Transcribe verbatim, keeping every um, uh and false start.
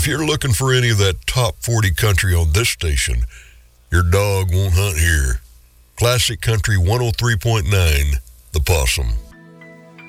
you're looking for any of that top forty country on this station, your dog won't hunt here. Classic Country one oh three point nine, The Possum.